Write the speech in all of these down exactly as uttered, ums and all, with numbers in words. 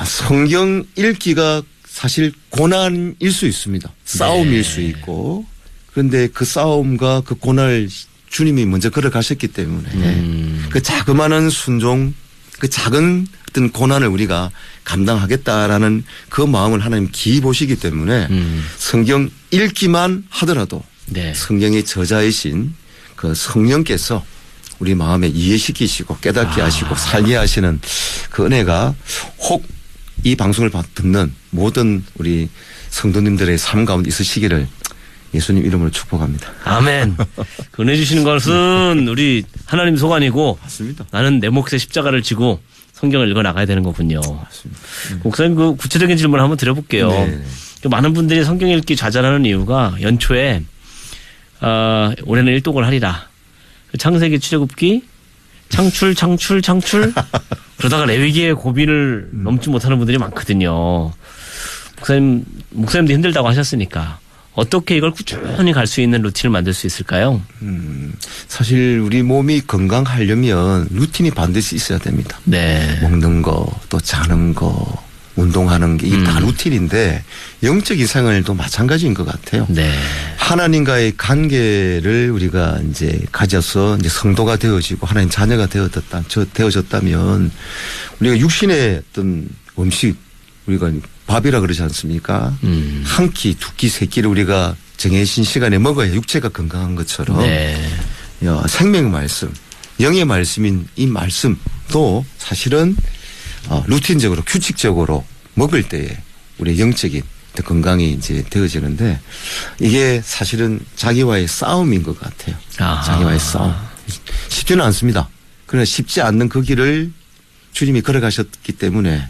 성경 읽기가 사실 고난일 수 있습니다. 싸움일 네. 수 있고 그런데 그 싸움과 그 고난을 주님이 먼저 걸어가셨기 때문에 음. 그 자그마한 순종 그 작은 어떤 고난을 우리가 감당하겠다라는 그 마음을 하나님 기이 보시기 때문에 음. 성경 읽기만 하더라도 네. 성경의 저자이신 그 성령께서 우리 마음에 이해시키시고 깨닫게 아. 하시고 살게 하시는 그 은혜가 혹 이 방송을 듣는 모든 우리 성도님들의 삶 가운데 있으시기를 예수님 이름으로 축복합니다. 아멘. 그 은혜 주시는 것은 우리 하나님 소관이고 맞습니다. 나는 내 몫의 십자가를 지고 성경을 읽어 나가야 되는 거군요. 맞습니다. 네. 목사님 그 구체적인 질문을 한번 드려볼게요. 네. 많은 분들이 성경 읽기 좌절하는 이유가 연초에 어, 올해는 일독을 하리라. 창세기 출애굽기 창출 창출 창출 그러다가 레위기의 고비를 음. 넘지 못하는 분들이 많거든요. 목사님 목사님도 힘들다고 하셨으니까 어떻게 이걸 꾸준히 갈 수 있는 루틴을 만들 수 있을까요? 음, 사실 우리 몸이 건강하려면 루틴이 반드시 있어야 됩니다. 네. 먹는 거, 또 자는 거, 운동하는 게 이게 음. 다 루틴인데 영적인 생활도 마찬가지인 것 같아요. 네. 하나님과의 관계를 우리가 이제 가져서 이제 성도가 되어지고 하나님 자녀가 되어졌다, 되어졌다면 우리가 육신의 어떤 음식 우리가 밥이라 그러지 않습니까? 음. 한 끼, 두 끼, 세 끼를 우리가 정해진 시간에 먹어야 육체가 건강한 것처럼 네. 생명의 말씀, 영의 말씀인 이 말씀도 사실은 어, 루틴적으로 규칙적으로 먹을 때에 우리 영적인 건강이 이제 되어지는데 이게 사실은 자기와의 싸움인 것 같아요. 아하. 자기와의 싸움. 쉽지는 않습니다. 그러나 쉽지 않는 그 길을 주님이 걸어가셨기 때문에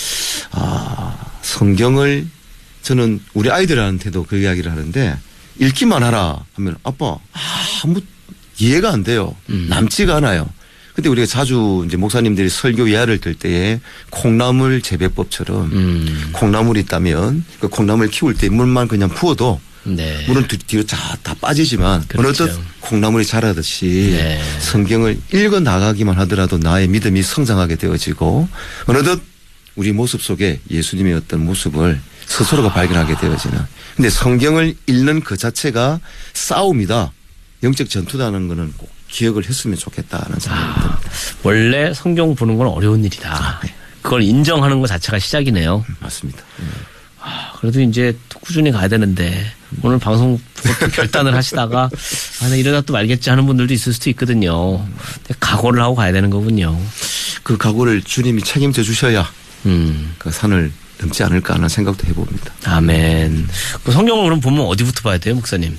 아, 성경을 저는 우리 아이들한테도 그 이야기를 하는데 읽기만 하라 하면 아빠 아무 이해가 안 돼요. 음. 남지가 않아요. 근데 우리가 자주 이제 목사님들이 설교 예화를 들 때에 콩나물 재배법처럼 음. 콩나물이 있다면 그 콩나물 키울 때 물만 그냥 부어도 네. 물은 뒤로 다, 다 빠지지만 그렇죠. 어느덧 콩나물이 자라듯이 네. 성경을 읽어 나가기만 하더라도 나의 믿음이 성장하게 되어지고 어느덧 우리 모습 속에 예수님의 어떤 모습을 스스로가 아. 발견하게 되어지는. 근데 성경을 읽는 그 자체가 싸움이다. 영적 전투다는 거는 꼭 기억을 했으면 좋겠다는 생각이 듭니다. 아, 원래 성경 보는 건 어려운 일이다. 네. 그걸 인정하는 것 자체가 시작이네요. 맞습니다. 네. 아, 그래도 이제 꾸준히 가야 되는데 음. 오늘 방송 보고 결단을 하시다가 아, 나 이러다 또 말겠지 하는 분들도 있을 수도 있거든요. 음. 각오를 하고 가야 되는 거군요. 그 각오를 주님이 책임져 주셔야 음. 그 산을 넘지 않을까 하는 생각도 해봅니다. 아멘. 그 성경을 그럼 보면 어디부터 봐야 돼요, 목사님?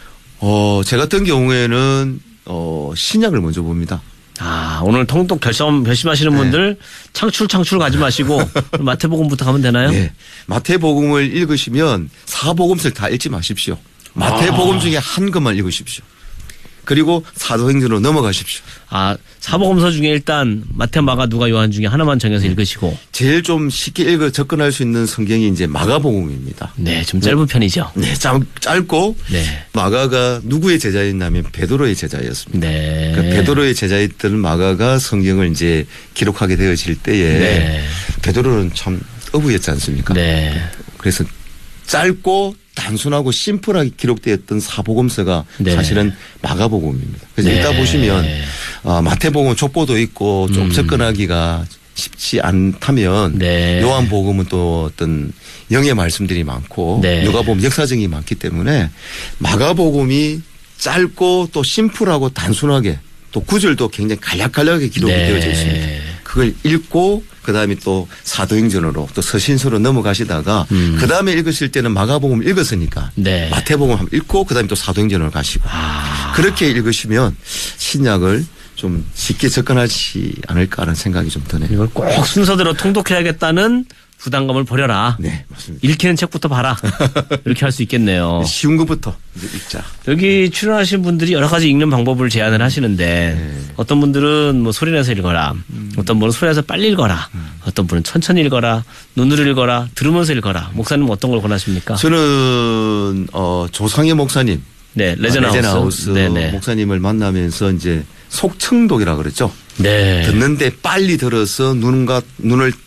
어, 제 같은 경우에는 어, 신약을 먼저 봅니다. 아, 오늘 통독 결심, 결심하시는 네. 분들 창출 창출 가지 마시고 마태복음부터 가면 되나요? 네. 마태복음을 읽으시면 사복음서를 다 읽지 마십시오. 마태복음 아. 중에 한 것만 읽으십시오. 그리고 사도행전으로 넘어가십시오. 아, 사복음서 중에 일단 마태, 마가, 누가, 요한 중에 하나만 정해서 네. 읽으시고. 제일 좀 쉽게 읽어 접근할 수 있는 성경이 이제 마가복음입니다. 네, 좀 짧은 네. 편이죠. 네, 짧, 짧고 네. 마가가 누구의 제자였냐면 베드로의 제자였습니다. 네. 그러니까 베드로의 제자였던 마가가 성경을 이제 기록하게 되어질 때에 네. 베드로는 참 어부였지 않습니까? 네. 그래서 짧고 단순하고 심플하게 기록되었던 사복음서가 네. 사실은 마가복음입니다. 그래서 네. 읽다 보시면 어, 마태복음은 족보도 있고 좀 음. 접근하기가 쉽지 않다면 네. 요한복음은 또 어떤 영의 말씀들이 많고 네. 누가복음 역사적이 많기 때문에 마가복음이 짧고 또 심플하고 단순하게 또 구절도 굉장히 간략간략하게 기록이 네. 되어져 있습니다. 그걸 읽고 그다음에 또 사도행전으로 또 서신서로 넘어가시다가 음. 그다음에 읽으실 때는 마가복음 읽었으니까 네. 마태복음 한번 읽고 그다음에 또 사도행전으로 가시고 아. 그렇게 읽으시면 신약을 좀 쉽게 접근하지 않을까 하는 생각이 좀 드네요. 이걸 꼭 순서대로 통독해야겠다는 부담감을 버려라. 네, 맞습니다. 읽히는 책부터 봐라. 이렇게 할 수 있겠네요. 쉬운 것부터 이제 읽자. 여기 출연하신 분들이 여러 가지 읽는 방법을 제안을 하시는데 네. 어떤 분들은 뭐 소리내서 읽어라. 음. 어떤 분은 소리내서 빨리 읽어라. 음. 어떤 분은 천천히 읽어라. 눈으로 읽어라. 들으면서 읽어라. 목사님은 어떤 걸 권하십니까? 저는 어, 조상의 목사님. 네, 레전하우스, 레전하우스 목사님을 만나면서 이제 속청독이라 그랬죠. 네. 듣는데 빨리 들어서 눈과 눈을